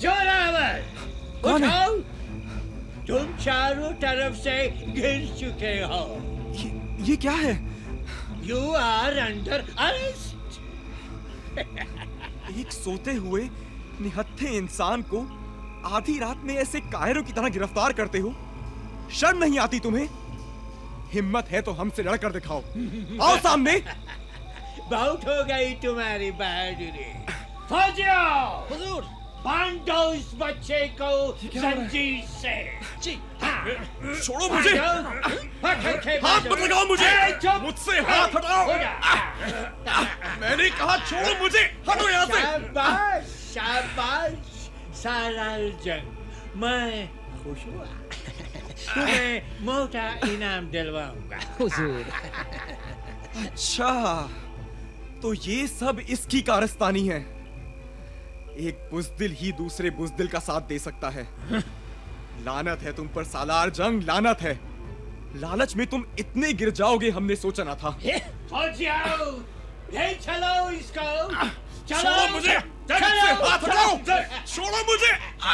जोरावर, कौन है? उठाओ। तुम चारों तरफ से गिर चुके हो। ये क्या है? You are under arrest. एक सोते हुए निहत्थे इंसान को आधी रात में ऐसे कायरों की तरह गिरफ्तार करते हो? शर्म नहीं आती तुम्हें? हिम्मत है तो हमसे लड़कर दिखाओ। आओ सामने। बहुत हो गई तुम्हारी बहादुरी। फौजियों, हुजूर। बांध दो इस बच्चे को क्या हो रहा है? जंजीर से। जी। हाँ। छोड़ो मुझे। हाथ मत लगाओ मुझे। मुझसे हाथ हटाओ। मैंने कहा छोड़ो मुझे। हटो यहाँ से। शाबाश, शाबाश सालार जंग। मैं खुश हुआ। तुम्हें मोटा इनाम दिलवाऊंगा। हुजूर। अच्छा, तो ये सब इसकी कारस्तानी है। एक बुज़दिल ही दूसरे बुज़दिल का साथ दे सकता है। लानत है तुम पर सालार जंग, लानत है। लालच में तुम इतने गिर जाओगे हमने सोचा ना था। फौजियों, ले चलो इसको। चलो छोड़ो मुझे। चलो, हाथ हटाओ। छोड़ो मुझे।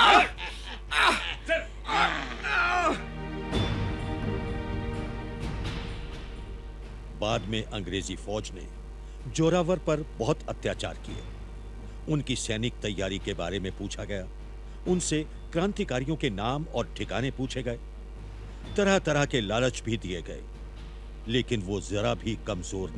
बाद में अंग्रेजी फौज ने जोरावर पर बहुत अत्याचार किए। उनकी सैनिक तैयारी के बारे में पूछा गया, उनसे क्रांतिकारियों के नाम और ठिकाने पूछे गए, तरह तरह के लालच भी दिए गए, लेकिन वो जरा भी कमजोर